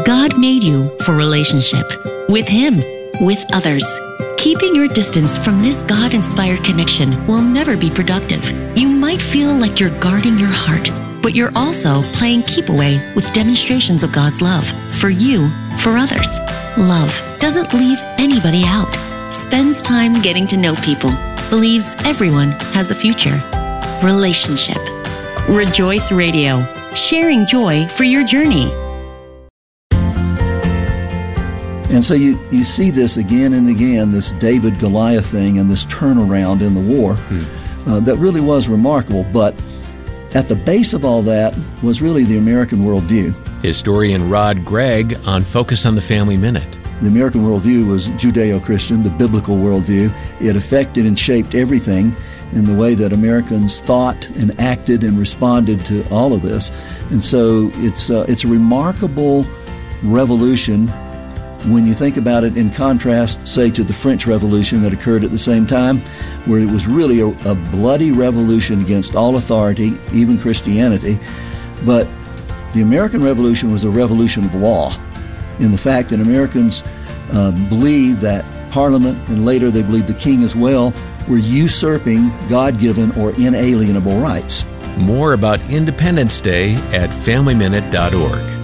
God made you for relationship with Him, with others. Keeping your distance from this God-inspired connection will never be productive. You might feel like you're guarding your heart, but you're also playing keep away with demonstrations of God's love for you, for others. Love doesn't leave anybody out, spends time getting to know people, believes everyone has a future. Relationship. Rejoice Radio, sharing joy for your journey. And so you see this again and again, this David-Goliath thing and this turnaround in the war that really was remarkable. But at the base of all that was really the American worldview. Historian Rod Gregg on Focus on the Family Minute. The American worldview was Judeo-Christian, the biblical worldview. It affected and shaped everything in the way that Americans thought and acted and responded to all of this. And so it's a remarkable revolution when you think about it in contrast, say, to the French Revolution that occurred at the same time, where it was really a bloody revolution against all authority, even Christianity. But the American Revolution was a revolution of law, in the fact that Americans believed that Parliament, and later they believed the king as well, were usurping God-given or inalienable rights. More about Independence Day at FamilyMinute.org.